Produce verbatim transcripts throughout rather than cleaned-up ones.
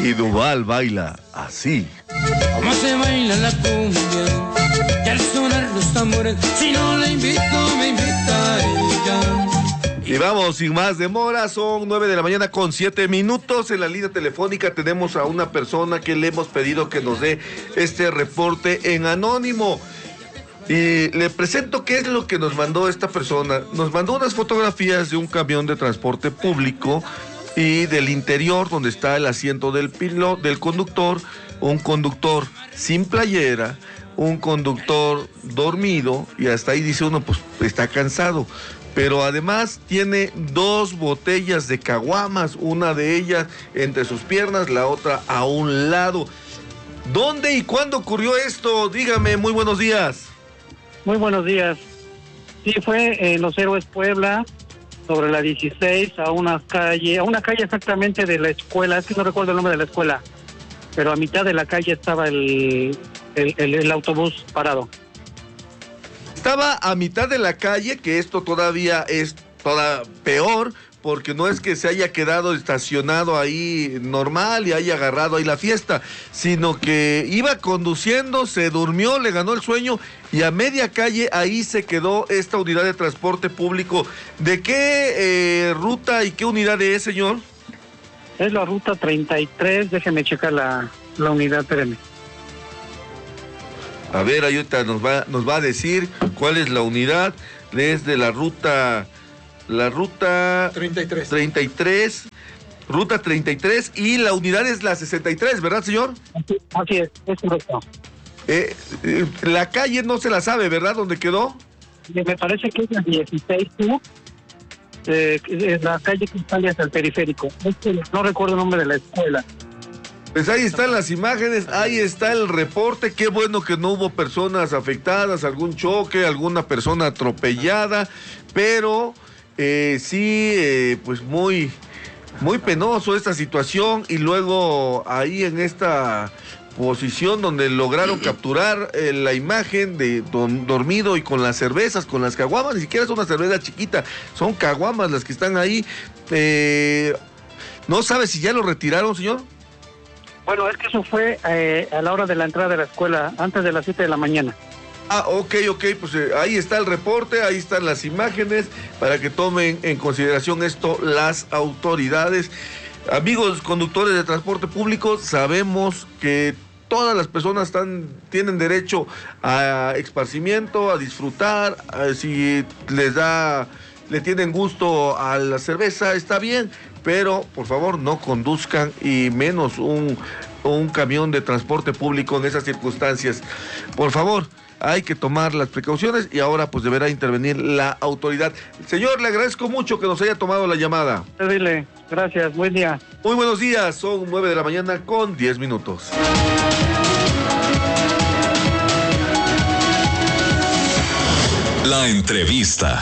Y Duval baila así. ¿Cómo se baila la cumbia? Y al sonar los tambores, si no la invito, me invita ella. Y vamos, sin más demora, son nueve de la mañana con siete minutos. En la línea telefónica tenemos a una persona que le hemos pedido que nos dé este reporte en anónimo. Y le presento qué es lo que nos mandó esta persona. Nos mandó unas fotografías de un camión de transporte público y del interior donde está el asiento del piloto, del conductor, un conductor sin playera, un conductor dormido, y hasta ahí dice uno, pues está cansado. Pero además tiene dos botellas de caguamas, una de ellas entre sus piernas, la otra a un lado. ¿Dónde y cuándo ocurrió esto? Dígame, muy buenos días. Muy buenos días. Sí, fue en Los Héroes, Puebla, sobre la dieciséis, a una calle, a una calle exactamente de la escuela, es que no recuerdo el nombre de la escuela, pero a mitad de la calle estaba el, el, el, el autobús parado. Estaba a mitad de la calle, que esto todavía es toda peor, porque no es que se haya quedado estacionado ahí normal y haya agarrado ahí la fiesta, sino que iba conduciendo, se durmió, le ganó el sueño y a media calle ahí se quedó esta unidad de transporte público. ¿De qué eh, ruta y qué unidad es, señor? Es la ruta treinta y tres, déjeme checar la, la unidad, espérenme. A ver, ahorita nos va, nos va a decir cuál es la unidad. Desde la ruta... La ruta treinta y tres. treinta y tres, ruta treinta y tres, y la unidad es la sesenta y tres, ¿verdad, señor? Así, así es, es correcto. Eh, eh, la calle no se la sabe, ¿verdad? ¿Dónde quedó? Me parece que es la dieciséis, ¿no? Eh, es la calle que sale hacia el periférico. Es que no recuerdo el nombre de la escuela. Pues ahí están las imágenes, ahí está el reporte. Qué bueno que no hubo personas afectadas, algún choque, alguna persona atropellada, pero... Eh, sí, eh, pues muy, muy penoso esta situación, y luego ahí en esta posición donde lograron capturar eh, la imagen de don, dormido y con las cervezas, con las caguamas, ni siquiera es una cerveza chiquita, son caguamas las que están ahí. Eh, ¿no sabe si ya lo retiraron, señor? Bueno, es que eso fue eh, a la hora de la entrada de la escuela, antes de las siete de la mañana. Ah, ok, ok, pues eh, ahí está el reporte, ahí están las imágenes, para que tomen en consideración esto las autoridades. Amigos conductores de transporte público, sabemos que todas las personas están, tienen derecho a esparcimiento, a disfrutar, a, si les da, le tienen gusto a la cerveza, está bien, pero por favor no conduzcan, y menos un, un camión de transporte público en esas circunstancias. Por favor, hay que tomar las precauciones, y ahora pues deberá intervenir la autoridad. Señor, le agradezco mucho que nos haya tomado la llamada. Dile, gracias, buen día. Muy buenos días, son nueve de la mañana con diez minutos. La entrevista.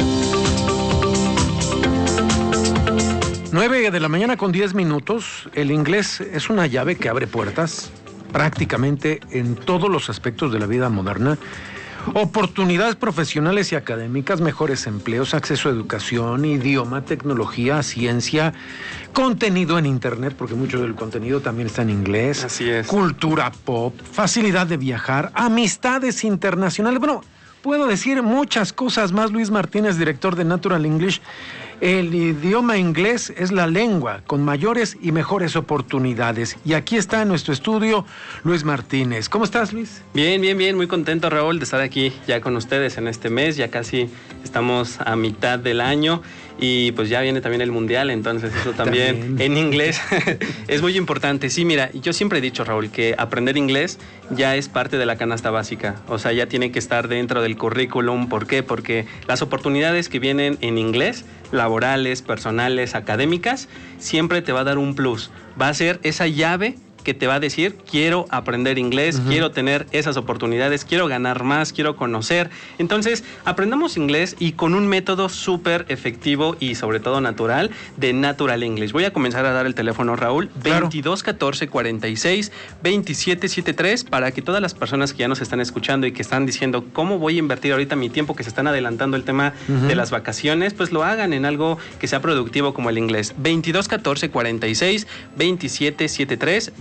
nueve de la mañana con diez minutos. El inglés es una llave que abre puertas prácticamente en todos los aspectos de la vida moderna. Oportunidades profesionales y académicas, mejores empleos, acceso a educación, idioma, tecnología, ciencia, contenido en internet, porque mucho del contenido también está en inglés. Así es. Cultura pop, facilidad de viajar, amistades internacionales. Bueno, puedo decir muchas cosas más. Luis Martínez, director de Natural English. El idioma inglés es la lengua con mayores y mejores oportunidades. Y aquí está en nuestro estudio Luis Martínez. ¿Cómo estás, Luis? Bien, bien, bien. Muy contento, Raúl, de estar aquí ya con ustedes en este mes. Ya casi estamos a mitad del año. Y pues ya viene también el Mundial, entonces eso también, también. en inglés es muy importante. Sí, mira, yo siempre he dicho, Raúl, que aprender inglés ya es parte de la canasta básica. O sea, ya tiene que estar dentro del currículum. ¿Por qué? Porque las oportunidades que vienen en inglés, laborales, personales, académicas, siempre te va a dar un plus. Va a ser esa llave que te va a decir, quiero aprender inglés, uh-huh. quiero tener esas oportunidades, quiero ganar más, quiero conocer. Entonces, aprendamos inglés y con un método súper efectivo y sobre todo natural de Natural English. Voy a comenzar a dar el teléfono, Raúl, claro. veintidós catorce cuarenta y seis veintisiete setenta y tres, para que todas las personas que ya nos están escuchando y que están diciendo, ¿cómo voy a invertir ahorita mi tiempo, que se están adelantando el tema uh-huh. de las vacaciones? Pues lo hagan en algo que sea productivo como el inglés. veintidós catorce cuarenta y seis veintisiete setenta y tres,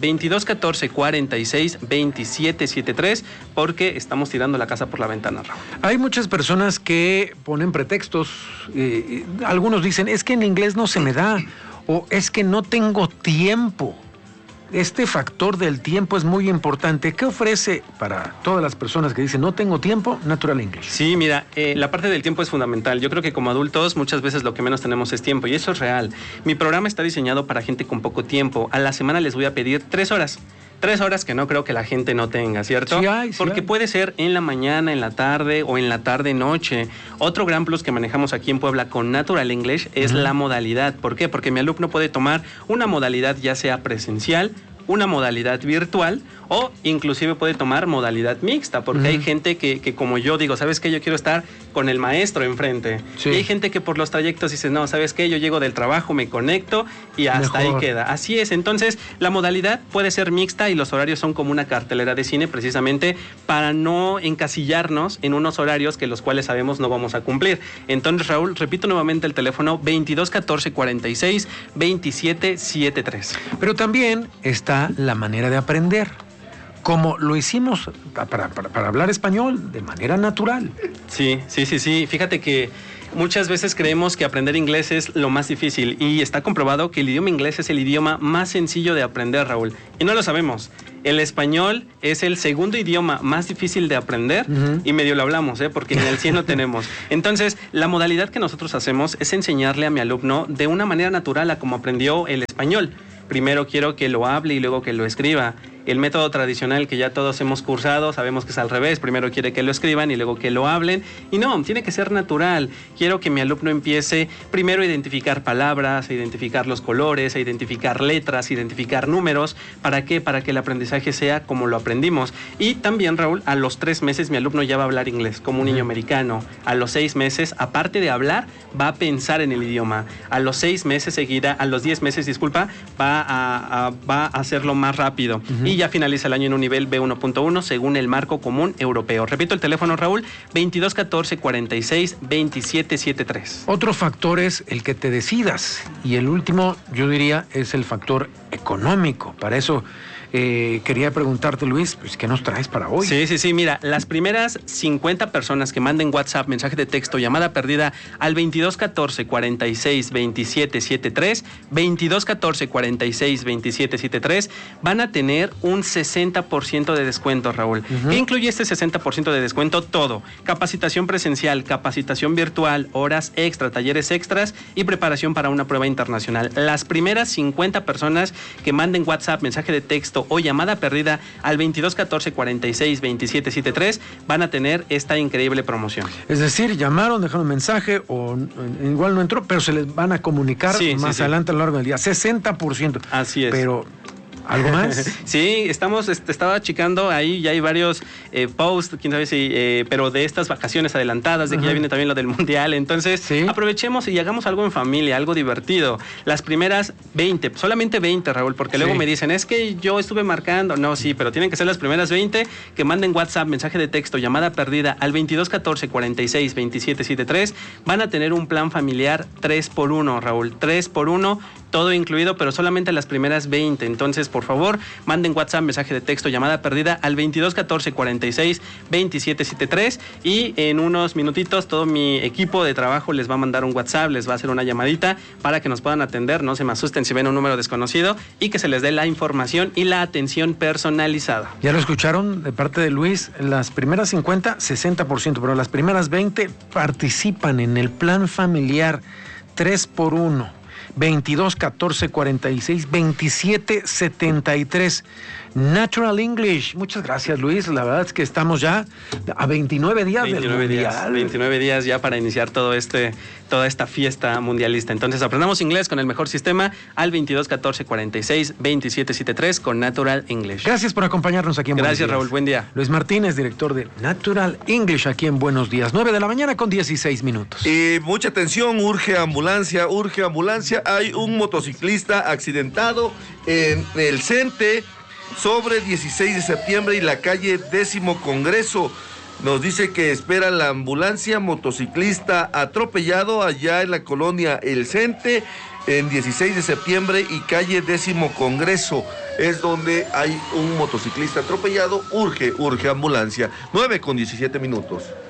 veintidós catorce cuarenta y seis veintisiete setenta y tres, porque estamos tirando la casa por la ventana, Raúl. Hay muchas personas que ponen pretextos. Eh, algunos dicen, es que en inglés no se me da, o es que no tengo tiempo. Este factor del tiempo es muy importante. ¿Qué ofrece para todas las personas que dicen no tengo tiempo Natural English? Sí, mira, eh, la parte del tiempo es fundamental. Yo creo que como adultos muchas veces lo que menos tenemos es tiempo, y eso es real. Mi programa está diseñado para gente con poco tiempo. A la semana les voy a pedir tres horas. Tres horas que no creo que la gente no tenga, ¿cierto? Sí hay, sí Porque hay. puede ser en la mañana, en la tarde o en la tarde-noche. Otro gran plus que manejamos aquí en Puebla con Natural English es uh-huh. la modalidad. ¿Por qué? Porque mi alumno puede tomar una modalidad ya sea presencial, una modalidad virtual o inclusive puede tomar modalidad mixta, porque uh-huh. hay gente que, que como yo digo, ¿sabes qué? Yo quiero estar con el maestro enfrente. Sí. Y hay gente que por los trayectos dice, no, ¿sabes qué? Yo llego del trabajo, me conecto y hasta Mejor. ahí queda. Así es. Entonces, la modalidad puede ser mixta y los horarios son como una cartelera de cine, precisamente para no encasillarnos en unos horarios que los cuales sabemos no vamos a cumplir. Entonces, Raúl, repito nuevamente el teléfono veintidós catorce cuarenta y seis veintisiete setenta y tres. Pero también está la manera de aprender, como lo hicimos para, para, para hablar español de manera natural. Sí, sí, sí, sí. Fíjate que muchas veces creemos que aprender inglés es lo más difícil y está comprobado que el idioma inglés es el idioma más sencillo de aprender, Raúl. Y no lo sabemos. El español es el segundo idioma más difícil de aprender uh-huh. y medio lo hablamos, ¿eh? Porque ni el cien no tenemos. Entonces, la modalidad que nosotros hacemos es enseñarle a mi alumno de una manera natural a cómo aprendió el español. Primero quiero que lo hable y luego que lo escriba. El método tradicional que ya todos hemos cursado, sabemos que es al revés. Primero quiere que lo escriban y luego que lo hablen. Y no, tiene que ser natural. Quiero que mi alumno empiece primero a identificar palabras, a identificar los colores, a identificar letras, a identificar números. ¿Para qué? Para que el aprendizaje sea como lo aprendimos. Y también, Raúl, a los tres meses mi alumno ya va a hablar inglés, como un niño americano. A los seis meses, aparte de hablar, va a pensar en el idioma. A los seis meses seguida, a los diez meses, disculpa, va a, a, va a hacerlo más rápido. Uh-huh. Y ya finaliza el año en un nivel B uno punto uno según el marco común europeo. Repito el teléfono, Raúl, veintidós catorce cuarenta y seis veintisiete setenta y tres. Otro factor es el que te decidas. Y el último, yo diría, es el factor económico. Para eso eh, quería preguntarte, Luis, pues, ¿qué nos traes para hoy? Sí, sí, sí, mira, las primeras cincuenta personas que manden WhatsApp, mensaje de texto, llamada perdida al veintidós catorce cuarenta y seis veintisiete setenta y tres, veintidós catorce cuarenta y seis veintisiete setenta y tres, van a tener un sesenta por ciento de descuento, Raúl. Uh-huh. ¿Qué incluye este sesenta por ciento de descuento? Todo. Capacitación presencial, capacitación virtual, horas extra, talleres extras y preparación para una prueba internacional. Las primeras cincuenta personas que manden WhatsApp, mensaje de texto o llamada perdida al veintidós catorce cuarenta y seis veintisiete setenta y tres van a tener esta increíble promoción. Es decir, llamaron, dejaron un mensaje o igual no entró, pero se les van a comunicar sí, más sí, adelante sí. a lo largo del día. sesenta por ciento. Así es. Pero ¿algo más? Sí, estamos, este, estaba checando ahí, ya hay varios eh, posts, quién sabe si, eh, pero de estas vacaciones adelantadas, de que uh-huh. ya viene también lo del mundial, entonces ¿sí? aprovechemos y hagamos algo en familia, algo divertido. Las primeras veinte, solamente veinte, Raúl, porque sí. luego me dicen, es que yo estuve marcando, no, sí, pero tienen que ser las primeras veinte que manden WhatsApp, mensaje de texto, llamada perdida al veintidós catorce cuarenta y seis veintisiete setenta y tres, van a tener un plan familiar tres por uno, Raúl, tres por uno, todo incluido, pero solamente las primeras veinte, entonces, por favor, manden WhatsApp, mensaje de texto, llamada perdida al veintidós catorce cuarenta y seis veintisiete setenta y tres y en unos minutitos todo mi equipo de trabajo les va a mandar un WhatsApp, les va a hacer una llamadita para que nos puedan atender, no se me asusten si ven un número desconocido y que se les dé la información y la atención personalizada. Ya lo escucharon de parte de Luis, las primeras cincuenta, sesenta por ciento, pero las primeras veinte participan en el plan familiar tres por uno. veintidós catorce cuarenta y seis veintisiete setenta y tres. Natural English. Muchas gracias, Luis. La verdad es que estamos ya a veintinueve días veintinueve del días, mundial. veintinueve días ya para iniciar todo este, toda esta fiesta mundialista. Entonces, aprendamos inglés con el mejor sistema al veintidós catorce cuarenta y seis veintisiete setenta y tres con Natural English. Gracias por acompañarnos aquí en Buenos Días. Gracias, Raúl. Buen día. Luis Martínez, director de Natural English aquí en Buenos Días. nueve de la mañana con dieciséis minutos. Y mucha atención, urge ambulancia, urge ambulancia. Hay un motociclista accidentado en el CENTE sobre dieciséis de septiembre y la calle Décimo Congreso. Nos dice que espera la ambulancia, motociclista atropellado allá en la colonia El CENTE. en dieciséis de septiembre y calle Décimo Congreso. Es donde hay un motociclista atropellado. Urge, urge ambulancia. nueve con diecisiete minutos.